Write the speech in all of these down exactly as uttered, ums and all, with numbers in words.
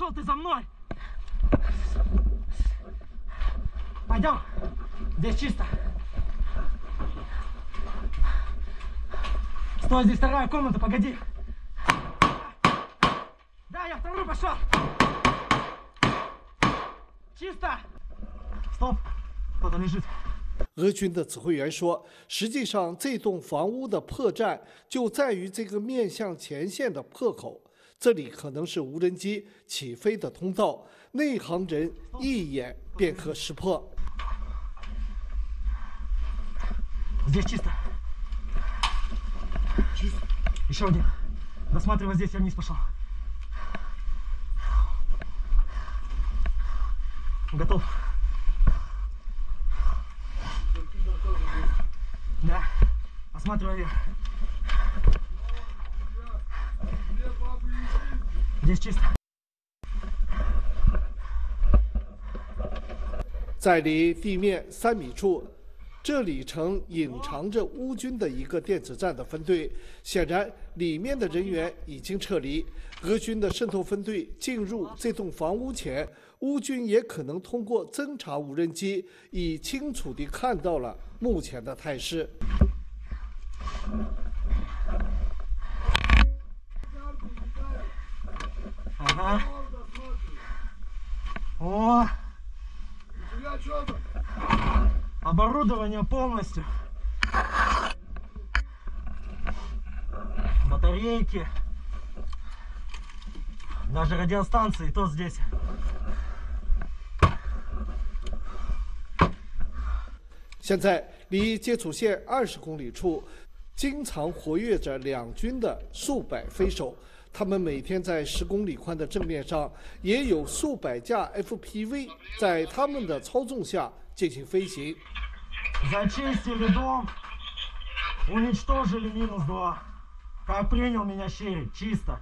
пошел ты за мной! Пойдем, здесь чисто. Стой, здесь вторая комната, погоди. Да, я вторую пошел. Чисто. Стоп, кто-то лежит。 俄军的指挥员说，实际上这栋房屋的破绽就在于这个面向前线的破口，这里可能是无人机起飞的通道，内行人一眼便可识破。 Здесь чисто. Чисто. Еще один. Досматривай здесь, я вниз пошел. Готов. Да. Осматривай ее. Здесь чисто. 在离地面三米处，这里曾隐藏着乌军的一个电子战的分队，显然里面的人员已经撤离。俄军的渗透分队进入这栋房屋前，乌军也可能通过侦察无人机，已清楚地看到了目前的态势。 Ага. О! Оборудование полностью. Батарейки. Даже радиостанции, и то здесь. 现在离接触线二十公里处，经常活跃着两军的数百飞手。他们每天在十公里宽的正面上，也有数百架 F P V 在他们的操纵下进行飞行。 Зачистили дом, уничтожили минус два. Как принял меня Щерик, чисто.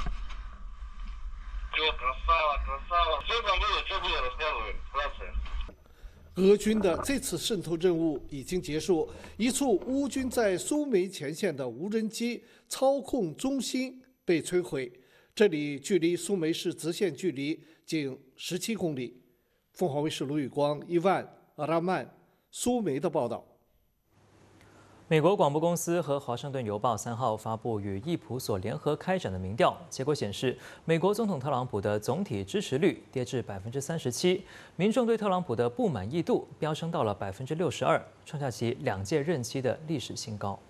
Все, красава, красава. Что там было, что было, рассказывай, вкратце. 俄军的这次渗透任务已经结束，一处乌军在苏梅前线的无人机操控中心被摧毁，这里距离苏梅市直线距离仅十七公里。凤凰卫视卢宇光、伊万、阿拉曼、苏梅的报道。 美国广播公司和《华盛顿邮报》三号发布与易普所联合开展的民调，结果显示，美国总统特朗普的总体支持率跌至百分之三十七，民众对特朗普的不满意度飙升到了百分之六十二，创下其两届任期的历史新高。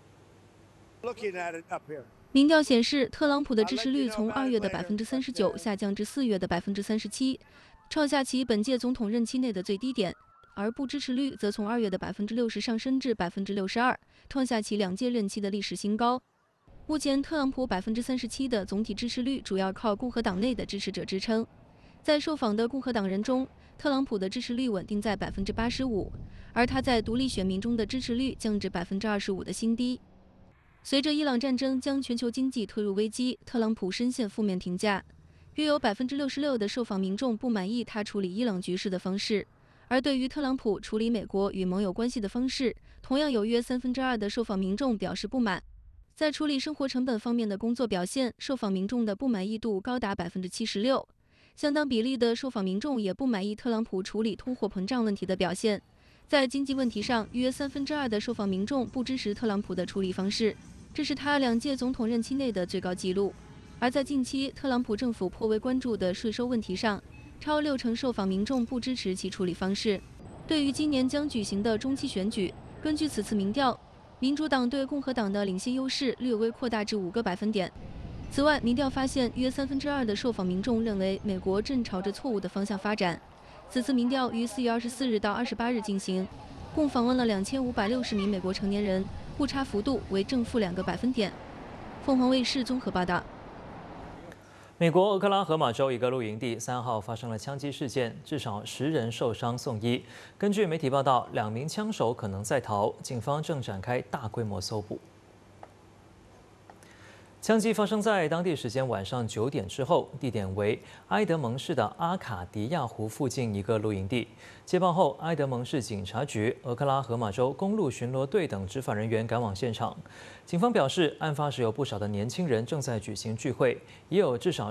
民调显示，特朗普的支持率从二月的百分之三十九下降至四月的百分之三十七，创下其本届总统任期内的最低点。而不支持率则从二月的百分之六十上升至百分之六十二，创下其两届任期的历史新高。目前，特朗普百分之三十七的总体支持率主要靠共和党内的支持者支撑。在受访的共和党人中，特朗普的支持率稳定在百分之八十五，而他在独立选民中的支持率降至百分之二十五的新低。随着伊朗战争将全球经济推入危机，特朗普深陷负面评价，约有百分之六十六的受访民众不满意他处理伊朗局势的方式。而对于特朗普处理美国与盟友关系的方式，同样有约三分之二的受访民众表示不满。在处理生活成本方面的工作表现，受访民众的不满意度高达百分之七十六，相当比例的受访民众也不满意特朗普处理通货膨胀问题的表现。在经济问题上，约三分之二的受访民众不支持特朗普的处理方式，这是他两届总统任期内的最高纪录。而在近期特朗普政府颇为关注的税收问题上，超六成受访民众不支持其处理方式。对于今年将举行的中期选举，根据此次民调，民主党对共和党的领先优势略微扩大至五个百分点。此外，民调发现，约三分之二的受访民众认为美国正朝着错误的方向发展。此次民调于四月二十四日到二十八日进行，共访问了两千五百六十名美国成年人，误差幅度为正负两个百分点。凤凰卫视综合报道。 美国俄克拉荷马州一个露营地三号发生了枪击事件，至少十人受伤送医。根据媒体报道，两名枪手可能在逃，警方正展开大规模搜捕。枪击发生在当地时间晚上九点之后，地点为埃德蒙市的阿卡迪亚湖附近一个露营地。接报后，埃德蒙市警察局、俄克拉荷马州公路巡逻队等执法人员赶往现场。警方表示，案发时有不少的年轻人正在举行聚会，也有至少